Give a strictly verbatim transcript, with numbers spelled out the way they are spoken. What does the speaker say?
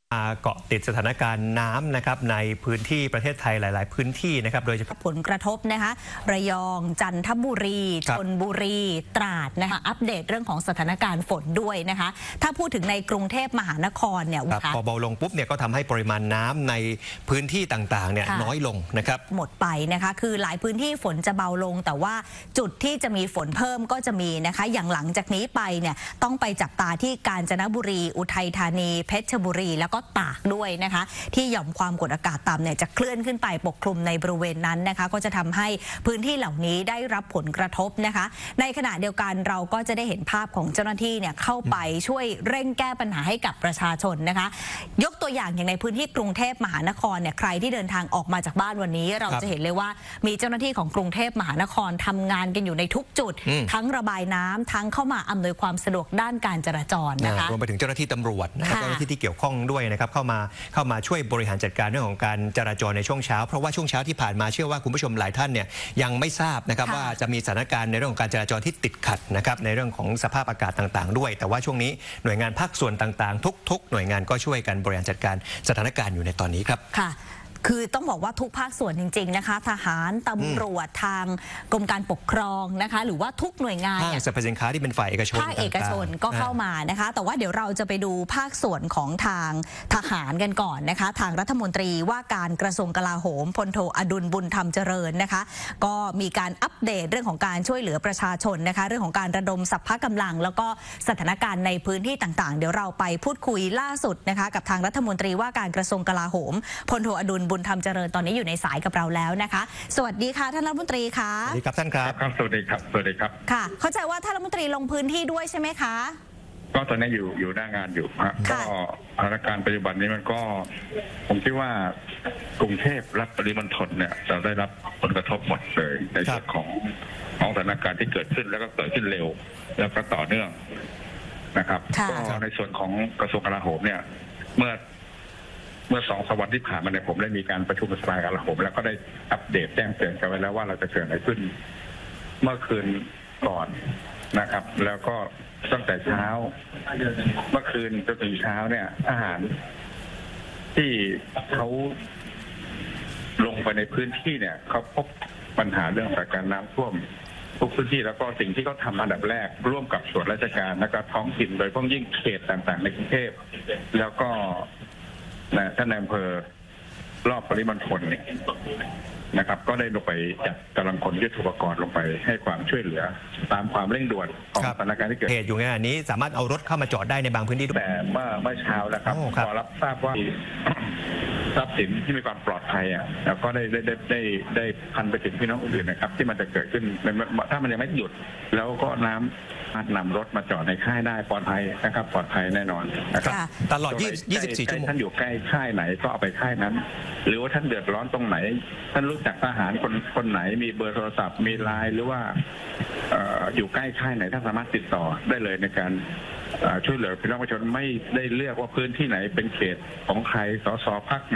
เกาะติดสถานการณ์น้ำนะครับในพื้นที่ประเทศไทยหลายๆพื้นที่นะครับโดยเฉพาะผลกระทบนะคะระยองจันทบุรีชลบุรีตราดนะคะอัปเดตเรื่องของสถานการณ์ฝนด้วยนะคะถ้าพูดถึงในกรุงเทพมหานครเนี่ยพอเบาลงปุ๊บเนี่ยก็ทำให้ปริมาณน้ำในพื้นที่ต่างๆเนี่ยน้อยลงนะครับหมดไปนะคะคือหลายพื้นที่ฝนจะเบาลงแต่ว่าจุดที่จะมีฝนเพิ่มก็จะมีนะคะอย่างหลังจากนี้ไปเนี่ยต้องไปจับตาที่กาญจนบุรีอุทัยธานีเพชรบุรีแล้วก็ตากด้วยนะคะที่หย่อมความกดอากาศต่ำเนี่ยจะเคลื่อนขึ้นไปปกคลุมในบริเวณนั้นนะคะก็จะทำให้พื้นที่เหล่านี้ได้รับผลกระทบนะคะในขณะเดียวกันเราก็จะได้เห็นภาพของเจ้าหน้าที่เนี่ยเข้าไปช่วยเร่งแก้ปัญหาให้กับประชาชนนะคะยกตัวอย่างอย่างในพื้นที่กรุงเทพมหานครเนี่ยใครที่เดินทางออกมาจากบ้านวันนี้เราจะเห็นเลยว่ามีเจ้าหน้าที่ของกรุงเทพมหานครทำงานกันอยู่ในทุกจุดทั้งระบายน้ำทั้งเข้ามาอำนวยความสะดวกด้านการจราจรนะคะรวมไปถึงเจ้าหน้าที่ตำรวจนะครับเจ้าหน้าที่ที่เกี่ยวข้องด้วยนะครับเข้ามาเข้ามาช่วยบริหารจัดการเรื่องของการจราจรในช่วงเช้าเพราะว่าช่วงเช้าที่ผ่านมาเชื่อว่าคุณผู้ชมหลายท่านเนี่ยยังไม่ทราบนะครับว่าจะมีสถานการณ์ในเรื่องของการจราจรที่ติดขัดนะครับในเรื่องของสภาพอากาศต่างๆด้วยแต่ว่าช่วงนี้หน่วยงานภาคส่วนต่างๆทุกๆหน่วยงานก็ช่วยกันบริหารจัดการสถานการณ์อยู่ในตอนนี้ครับค่ะคือต้องบอกว่าทุกภาคส่วนจริงๆนะคะทหารตำรวจทางกรมการปกครองนะคะหรือว่าทุกหน่วยงานห้างสรรพสินค้าที่เป็นฝ่ายเอกชนภาคเอกชนก็เข้ามานะคะแต่ว่าเดี๋ยวเราจะไปดูภาคส่วนของทางทหารกันก่อนนะคะทางรัฐมนตรีว่าการกระทรวงกลาโหมพลโทอดุลบุญธรรมเจริญนะคะก็มีการอัปเดตเรื่องของการช่วยเหลือประชาชนนะคะเรื่องของการระดมสรรพกำลังแล้วก็สถานการณ์ในพื้นที่ต่างๆเดี๋ยวเราไปพูดคุยล่าสุดนะคะกับทางรัฐมนตรีว่าการกระทรวงกลาโหมพลโทอดุลบุญธรรมเจริญตอนนี้อยู่ในสายกับเราแล้วนะคะสวัสดีค่ะท่านรัฐมนตรีค่ะสวัสดีครับท่านครับครับสวัสดีครับสวัสดีครับค่ะเข้าใจว่าท่านรัฐมนตรีลงพื้นที่ด้วยใช่ไหมคะก็ตอนนี้อยู่อยู่หน้างานอยู่ครับก็สถานการณ์ปัจจุบันนี้มันก็ผมคิดว่ากรุงเทพและปริมณฑลเนี่ยจะได้รับผลกระทบหมดเลยในส่วนของของสถานการณ์ที่เกิดขึ้นแล้วก็เกิดขึ้นเร็วแล้วก็ต่อเนื่องนะครับก็ในส่วนของกระทรวงกลาโหมเนี่ยเมื่อเมื่อสองสวันที่ผ่านมาเนี่ยผมได้มีการประชุมสภากลาโหมแล้วก็ได้อัปเดตแจ้งเตือนกันไว้แล้วว่าเราจะเกิดอะไรขึ้นเมื่อคืนก่อนนะครับแล้วก็ตั้งแต่เช้าเมื่อคืนจนถึงเช้าเนี่ยอาหารที่เขาลงไปในพื้นที่เนี่ยเขาพบปัญหาเรื่องสถานการณ์น้ำท่วมทุกพื้นที่แล้วก็สิ่งที่เขาทำอันดับแรกร่วมกับส่วนราชการและก็ท้องถิ่นโดยเฉพาะยิ่งเขตต่างๆในกรุงเทพแล้วก็นะท่านนายอำเภอรอบปริมณฑลเนี่ยนะครับก็ได้ลงไปจัดกำลังคนยุทโธปกรณ์ลงไปให้ความช่วยเหลือตามความเร่งด่วนของสถานการณ์ที่เกิดเหตุอยู่ในขณะนี้สามารถเอารถเข้ามาจอดได้ในบางพื้นที่แต่เมื่อเมื่อเช้าแล้วครับพอรับทราบว่าทรัพย์สินที่มีความปลอดภัยอ่ะแล้วก็ได้ได้ได้ได้ได้พันไปถึงพี่น้องอื่นนะครับที่มันจะเกิดขึ้นถ้ามันยังไม่หยุดแล้วก็น้ำนำรถมาจอดในค่ายได้ปลอดภัยนะครับปลอดภัยแน่นอนนะครับตลอดยี่สิบสี่ชั่วโมงท่านอยู่ใกล้ค่ายไหนก็เอาไปค่ายนั้นหรือว่าท่านเดือดร้อนตรงไหนท่านรู้จักทหารคนคนไหนมีเบอร์โทรศัพท์มีไลน์หรือว่าอยู่ใกล้ค่ายไหนท่านสามารถติดต่อได้เลยในการช่วยเหลือพี่น้องประชาชนไม่ได้เลือกว่าพื้นที่ไหนเป็นเขตของใครสสพรรค